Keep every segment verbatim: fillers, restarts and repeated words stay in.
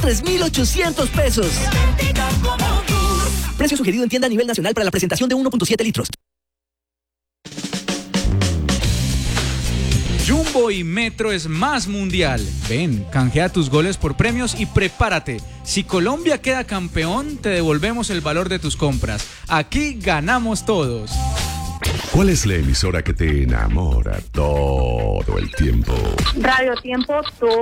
tres mil ochocientos pesos. Precio sugerido en tienda a nivel nacional para la presentación de uno punto siete litros. Jumbo y Metro es más mundial. Ven, canjea tus goles por premios y prepárate. Si Colombia queda campeón, te devolvemos el valor de tus compras. Aquí ganamos todos. ¿Cuál es la emisora que te enamora todo el tiempo? Radio Tiempo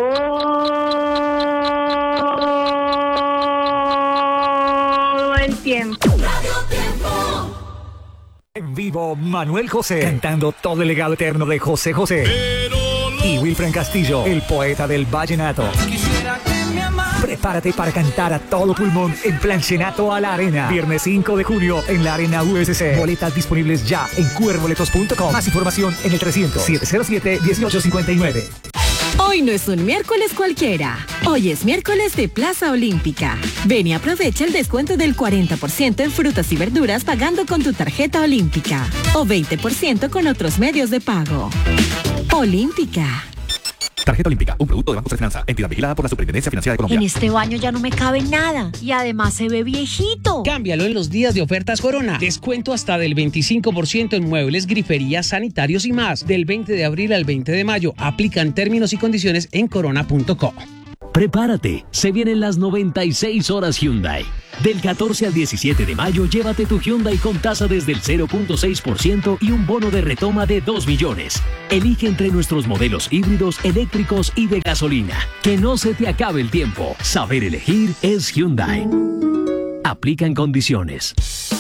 todo el tiempo. Radio Tiempo. En vivo, Manuel José, cantando todo el legado eterno de José José. Y Wilfran Castillo, el poeta del vallenato. Prepárate para cantar a todo pulmón en Planchenato a la Arena. Viernes cinco de junio en la Arena U S C. Boletas disponibles ya en cu erre boletos punto com. Más información en el trescientos, setecientos siete, dieciocho cincuenta y nueve. Hoy no es un miércoles cualquiera. Hoy es miércoles de Plaza Olímpica. Ven y aprovecha el descuento del cuarenta por ciento en frutas y verduras pagando con tu tarjeta Olímpica. O veinte por ciento con otros medios de pago. Olímpica. Tarjeta Olímpica, un producto de Banco de Finanza, entidad vigilada por la Superintendencia Financiera de Colombia. En este baño ya no me cabe nada y además se ve viejito. Cámbialo en los días de ofertas Corona. Descuento hasta del veinticinco por ciento en muebles, griferías, sanitarios y más. Del veinte de abril al veinte de mayo. Aplican términos y condiciones en corona punto com. Prepárate, se vienen las noventa y seis horas Hyundai. Del catorce al diecisiete de mayo, llévate tu Hyundai con tasa desde el cero punto seis por ciento y un bono de retoma de dos millones. Elige entre nuestros modelos híbridos, eléctricos y de gasolina. Que no se te acabe el tiempo. Saber elegir es Hyundai. Aplican condiciones.